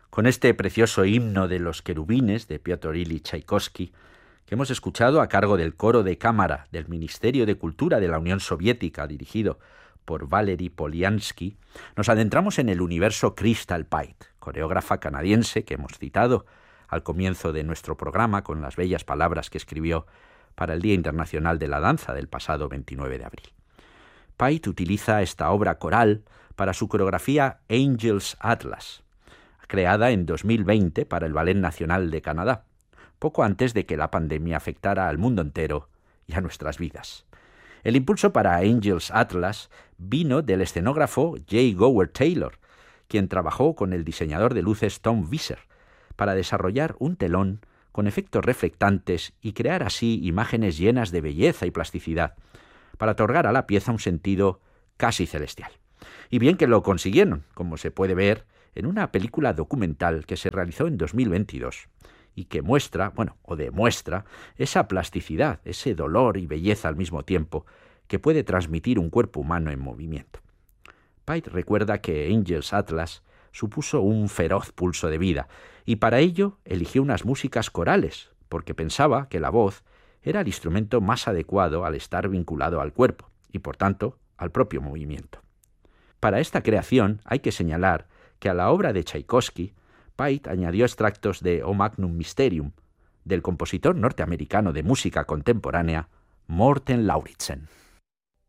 con este precioso himno de los querubines de Piotr Ilich Chaikovsky, que hemos escuchado a cargo del coro de cámara del Ministerio de Cultura de la Unión Soviética, dirigido por Valery Polyansky, nos adentramos en el universo Crystal Pite, coreógrafa canadiense que hemos citado al comienzo de nuestro programa con las bellas palabras que escribió para el Día Internacional de la Danza del pasado 29 de abril. Pite utiliza esta obra coral para su coreografía Angels Atlas, creada en 2020 para el Ballet Nacional de Canadá, poco antes de que la pandemia afectara al mundo entero y a nuestras vidas. El impulso para Angels Atlas vino del escenógrafo J. Gower Taylor, quien trabajó con el diseñador de luces Tom Visser para desarrollar un telón con efectos reflectantes y crear así imágenes llenas de belleza y plasticidad, para otorgar a la pieza un sentido casi celestial. Y bien que lo consiguieron, como se puede ver en una película documental que se realizó en 2022 y que demuestra esa plasticidad, ese dolor y belleza al mismo tiempo que puede transmitir un cuerpo humano en movimiento. Pite recuerda que Angels Atlas supuso un feroz pulso de vida y para ello eligió unas músicas corales, porque pensaba que la voz era el instrumento más adecuado al estar vinculado al cuerpo y, por tanto, al propio movimiento. Para esta creación hay que señalar que a la obra de Tchaikovsky, Pite añadió extractos de O Magnum Mysterium, del compositor norteamericano de música contemporánea Morten Lauridsen.